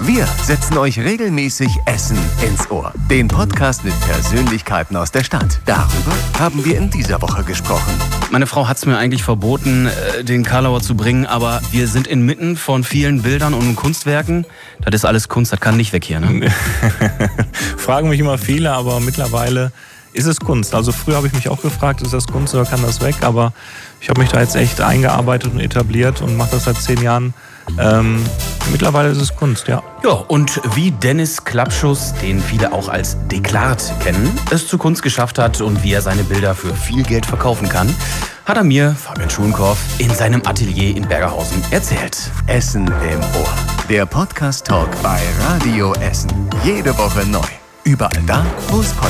Wir setzen euch regelmäßig Essen ins Ohr. Den Podcast mit Persönlichkeiten aus der Stadt. Darüber haben wir in dieser Woche gesprochen. Meine Frau hat es mir eigentlich verboten, den Karlauer zu bringen, aber wir sind inmitten von vielen Bildern und Kunstwerken. Das ist alles Kunst, das kann nicht weg hier, ne? Fragen mich immer viele, aber mittlerweile ist es Kunst. Also früher habe ich mich auch gefragt, ist das Kunst oder kann das weg? Aber ich habe mich da jetzt echt eingearbeitet und etabliert und mache das seit 10 Jahren. Mittlerweile ist es Kunst, ja. Ja, und wie Dennis Klappschuss, den viele auch als Deklart kennen, es zu Kunst geschafft hat und wie er seine Bilder für viel Geld verkaufen kann, hat er mir, Fabian Schulenkorff, in seinem Atelier in Bergerhausen erzählt. Essen im Ohr. Der Podcast-Talk bei Radio Essen. Jede Woche neu. Überall da, wo es Podcasts